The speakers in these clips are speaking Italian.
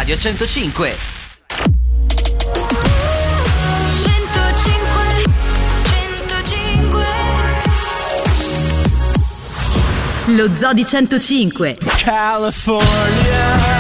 Radio 105. 105. Lo Zoo di 105. California.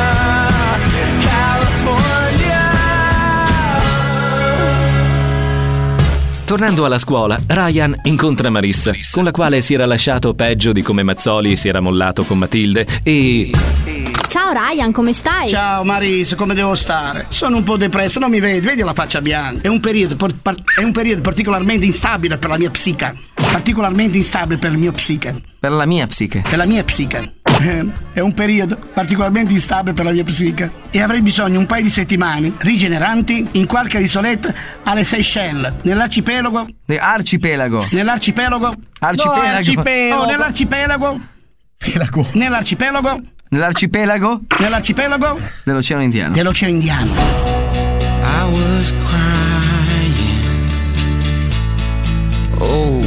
Tornando alla scuola, Ryan incontra Marissa, con la quale si era lasciato peggio di come Mazzoli si era mollato con Matilde e... Ciao Ryan, come stai? Ciao Marisa, come devo stare? Sono un po' depresso, non mi vedi la faccia bianca. È un periodo particolarmente instabile per la mia psiche. Particolarmente instabile per il mio psiche. Per la mia psiche. Per la mia psiche. È un periodo particolarmente instabile per la mia psiche e avrei bisogno un paio di settimane rigeneranti in qualche isoletta alle Seychelles, nell'arcipelago. Arcipelago. Nell'arcipelago. Arcipelago. Oh, nell'arcipelago. Nell'arcipelago. Nell'arcipelago. Nell'arcipelago. Dell'Oceano Indiano. Dell'Oceano Indiano. I was crying. Oh.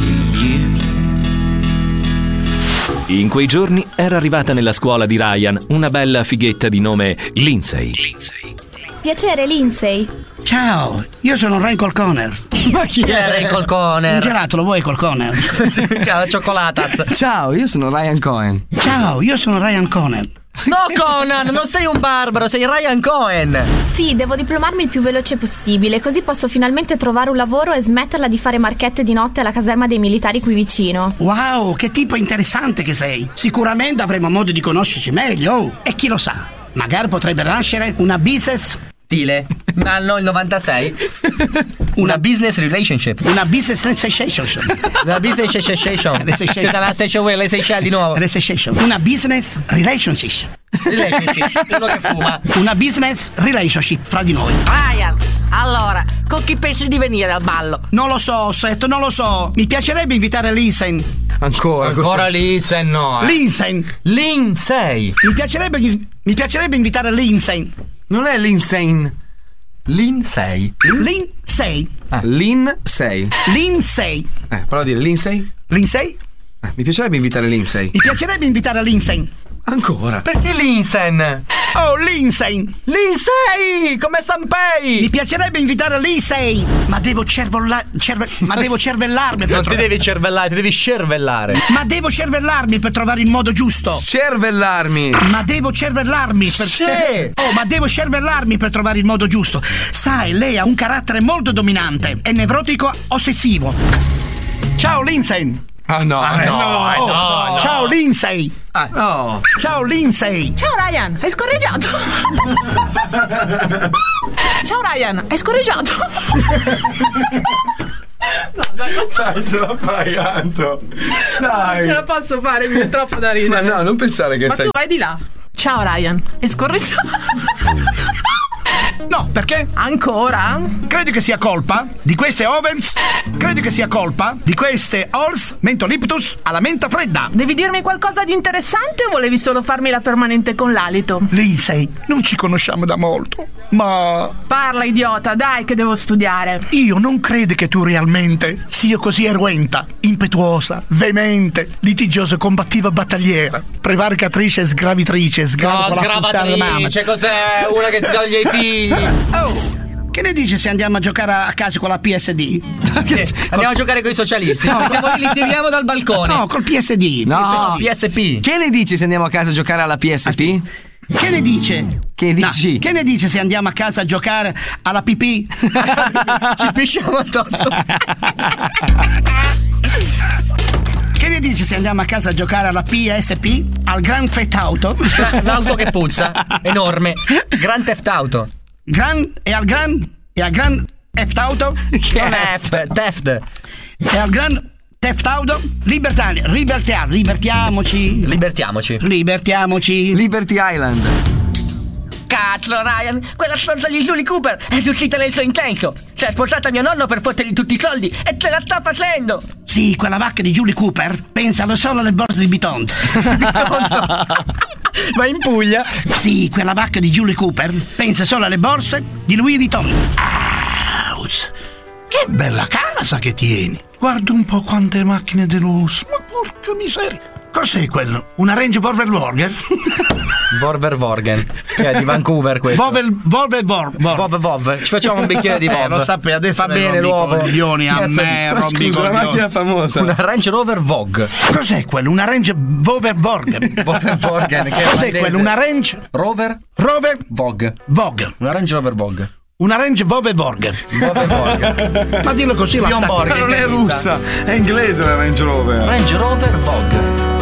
In quei giorni era arrivata nella scuola di Ryan una bella fighetta di nome Lindsay. Piacere, Lindsay. Ciao, io sono Ray Colconer. Ma chi è Ray Colconer? Un gelato, lo vuoi Colconer? La ciocolatas. Ciao, io sono Ryan Cohen. Ciao, io sono Ryan Cohen. No, Conan, non sei un barbaro, sei Ryan Cohen. Sì, devo diplomarmi il più veloce possibile, così posso finalmente trovare un lavoro e smetterla di fare marchette di notte alla caserma dei militari qui vicino. Wow, che tipo interessante che sei. Sicuramente avremo modo di conoscerci meglio. Oh, e chi lo sa, magari potrebbe nascere una business... Stile, anno il 96. Una business relationship. Una business transaction. Una business association. La station where le Seychelles di nuovo. Una business relationship. Relationship, uno che fuma. Una business relationship fra di noi. Ryan, allora, con chi pensi di venire al ballo? Non lo so, Seth, non lo so. Mi piacerebbe invitare Lindsay. Ancora Lindsay, no. Lindsay. Mi piacerebbe invitare Lindsay. Non è Lindsay. Lindsay. Lindsay. Prova a dire Lindsay. Mi piacerebbe invitare Lindsay. Mi piacerebbe invitare Lindsay. Ancora. Perché Lindsay? Oh, Lindsay! Come Sanpei! Mi piacerebbe invitare Lindsay, ma devo cervellarmi per Non ti devi cervellare, ti devi cervellare. Ma devo cervellarmi per trovare il modo giusto. Cervellarmi. Ma devo cervellarmi per ma devo cervellarmi per trovare il modo giusto. Sai, lei ha un carattere molto dominante, è nevrotico ossessivo. Ciao Lindsay. No. Ciao Lindsay. Ciao Lindsay. Ciao Ryan, hai scorreggiato. Ciao Ryan, hai scorreggiato. No, Dai, ce la fai, Anto. Dai. Non ce la posso fare, mi è troppo da ridere. Ma no, non pensare che Ma sei... tu vai di là. Ciao Ryan, hai scorreggiato. No, perché? Ancora? Credo che sia colpa di queste ovens. Credo che sia colpa di queste Halls Mentoliptus alla menta fredda. Devi dirmi qualcosa di interessante o volevi solo farmi la permanente con l'alito? Lindsay, non ci conosciamo da molto, ma... Parla, idiota, dai che devo studiare. Io non credo che tu realmente sia così eruenta, impetuosa, veemente, litigiosa, combattiva, battagliera, prevaricatrice, sgravitrice, sgravatrice, cos'è? Una che toglie i figli. Oh, che ne dici se andiamo a giocare a casa con la PSD? Andiamo a giocare con i socialisti. No, li tiriamo dal balcone. No, col PSD. No, PSP. Che ne dici se andiamo a casa a giocare alla PSP? Che ne dice? Che dici? No, che ne dice se andiamo a casa a giocare alla pipì? Ci pisciamo addosso. Che ne dici se andiamo a casa a giocare alla PSP? Al Grand Theft Auto? L'auto che puzza, enorme. Grand Theft Auto. E al Grand Theft Auto? Che non è Theft. E al Grand Theft Auto? Libertiamoci. Liberty Island. Cazzo, Ryan, quella stronza di Julie Cooper è riuscita nel suo intento. Si è sposata mio nonno per fottergli tutti i soldi e ce la sta facendo. Sì, quella vacca di Julie Cooper pensa solo alle borse di Bitonto. Ma in Puglia? Sì, quella vacca di Julie Cooper pensa solo alle borse di Louis Vuitton. Aus, che bella casa che tieni. Guarda un po' quante macchine di lusso. Ma porca miseria. Cos'è quello? Una Range Rover Burger? Vorgen, che è di Vancouver questo. Vov. Ci facciamo un bicchiere di Vov. Lo sapevi, adesso fa bene l'uovo. Coglioni a me, scusa, la macchina famosa. Una Range Rover Vogue. Cos'è quello? Una Range Rover Vorgen. Cos'è quello? Una Range Rover Vogue. Una Range Rover Vogue. Una Range Rover Vorgen. Ma dillo così, Bjorn Borg, non è russa, è inglese la Range Rover. Range Rover Vogue.